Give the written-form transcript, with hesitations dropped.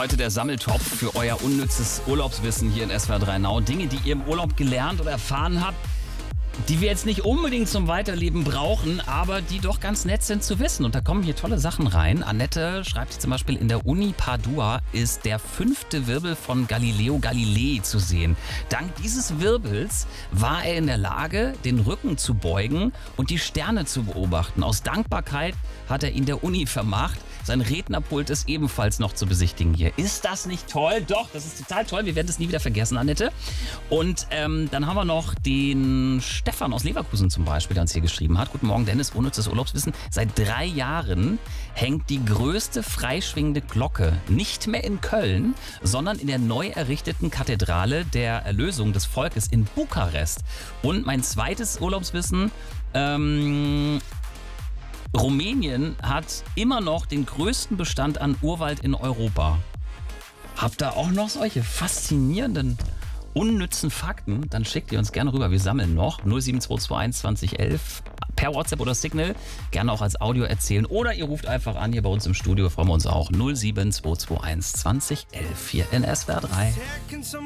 Heute der Sammeltopf für euer unnützes Urlaubswissen hier in SWR 3 Now. Dinge, die ihr im Urlaub gelernt oder erfahren habt, die wir jetzt nicht unbedingt zum Weiterleben brauchen, aber die doch ganz nett sind zu wissen. Und da kommen hier tolle Sachen rein. Annette schreibt zum Beispiel, in der Uni Padua ist der 5. Wirbel von Galileo Galilei zu sehen. Dank dieses Wirbels war er in der Lage, den Rücken zu beugen und die Sterne zu beobachten. Aus Dankbarkeit hat er ihn der Uni vermacht. Sein Rednerpult ist ebenfalls noch zu besichtigen hier. Ist das nicht toll? Doch, das ist total toll. Wir werden das nie wieder vergessen, Annette. Und dann haben wir noch den Stefan aus Leverkusen zum Beispiel, der uns hier geschrieben hat. Guten Morgen, Dennis, unnützes Urlaubswissen. Seit 3 Jahren hängt die größte freischwingende Glocke nicht mehr in Köln, sondern in der neu errichteten Kathedrale der Erlösung des Volkes in Bukarest. Und mein zweites Urlaubswissen, Rumänien hat immer noch den größten Bestand an Urwald in Europa. Habt ihr auch noch solche faszinierenden, unnützen Fakten? Dann schickt ihr uns gerne rüber. Wir sammeln noch 07221 2011 per WhatsApp oder Signal. Gerne auch als Audio erzählen. Oder ihr ruft einfach an hier bei uns im Studio. Freuen wir uns auch. 07221 2011 hier in SWR 3.